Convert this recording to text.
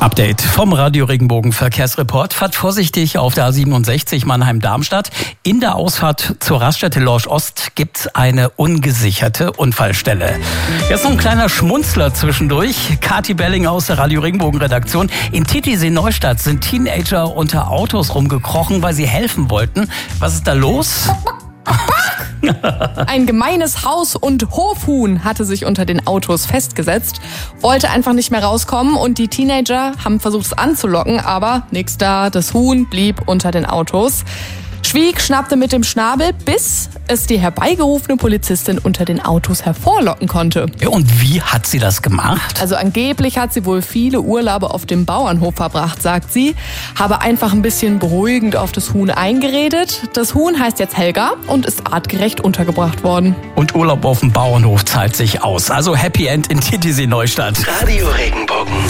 Update vom Radio Regenbogen Verkehrsreport. Fahrt vorsichtig auf der A67 Mannheim-Darmstadt. In der Ausfahrt zur Raststätte Lorsch Ost gibt's eine ungesicherte Unfallstelle. Jetzt noch ein kleiner Schmunzler zwischendurch. Kathi Belling aus der Radio Regenbogen Redaktion. In Titisee Neustadt sind Teenager unter Autos rumgekrochen, weil sie helfen wollten. Was ist da los? Ein gemeines Haus- und Hofhuhn hatte sich unter den Autos festgesetzt, wollte einfach nicht mehr rauskommen und die Teenager haben versucht, es anzulocken, aber nichts da. Das Huhn blieb unter den Autos. Schwieg, schnappte mit dem Schnabel, bis es die herbeigerufene Polizistin unter den Autos hervorlocken konnte. Ja, und wie hat sie das gemacht? Also angeblich hat sie wohl viele Urlaube auf dem Bauernhof verbracht, sagt sie. Habe einfach ein bisschen beruhigend auf das Huhn eingeredet. Das Huhn heißt jetzt Helga und ist artgerecht untergebracht worden. Und Urlaub auf dem Bauernhof zahlt sich aus. Also Happy End in Titisee Neustadt. Radio Regenbogen.